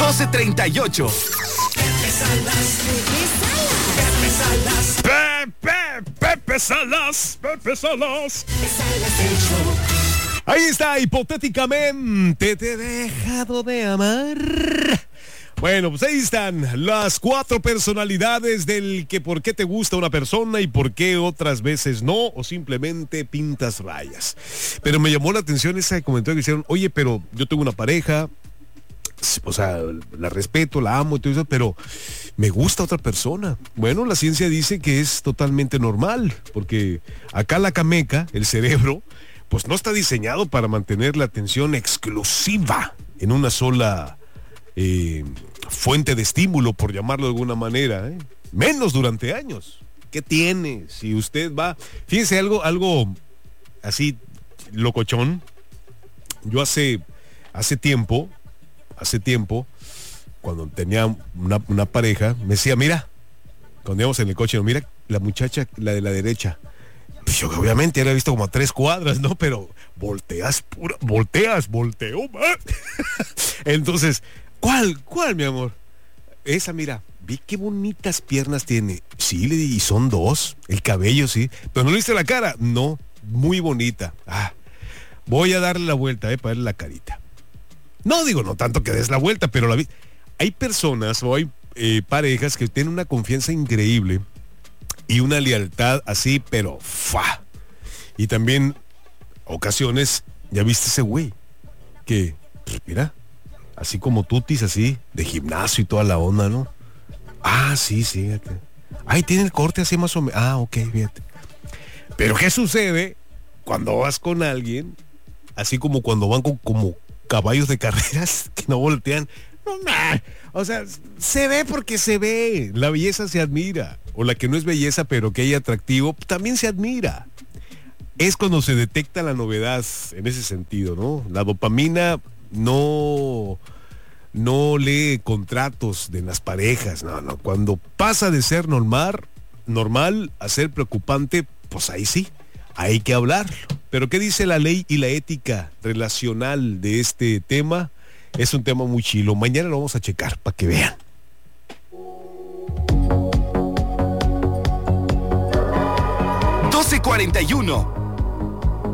12:38. Pepe Salas. Ahí está, hipotéticamente, ¿te he dejado de amar? Bueno, pues ahí están las 4 personalidades del que por qué te gusta una persona y por qué otras veces no, o simplemente pintas rayas. Pero me llamó la atención ese comentario que hicieron, oye, pero yo tengo una pareja, o sea, la respeto, la amo y todo eso, pero me gusta otra persona. Bueno, la ciencia dice que es totalmente normal, porque acá la cameca, el cerebro, pues no está diseñado para mantener la atención exclusiva en una sola fuente de estímulo, por llamarlo de alguna manera, menos durante años. ¿Qué tiene? Si usted va, fíjese algo así locochón. Yo hace tiempo, cuando tenía una pareja, me decía, mira, cuando íbamos en el coche, mira la muchacha, la de la derecha. Pues yo obviamente ya la he visto como a 3 cuadras, ¿no? Pero volteo más. Entonces, ¿cuál, mi amor? Esa, mira, vi qué bonitas piernas tiene. Sí, le dije, y son 2, el cabello sí, pero no le viste la cara. No, muy bonita. Voy a darle la vuelta, para darle la carita. No digo, no tanto que des la vuelta, pero hay personas o hay parejas que tienen una confianza increíble y una lealtad así, pero y también ocasiones, ya viste ese güey que, pues, mira, así como tutis, así, de gimnasio y toda la onda, ¿no? Sí, fíjate. Tiene el corte así más o menos. Ok, fíjate. Pero ¿qué sucede cuando vas con alguien, así como cuando van como caballos de carreras, que no voltean? O sea, se ve porque se ve. La belleza se admira. O la que no es belleza, pero que hay atractivo, también se admira. Es cuando se detecta la novedad en ese sentido, ¿no? La dopamina no lee contratos de las parejas, no. Cuando pasa de ser normal a ser preocupante, pues ahí sí, hay que hablarlo. Pero ¿qué dice la ley y la ética relacional de este tema? Es un tema muy chilo. Mañana lo vamos a checar para que vean. 12:41.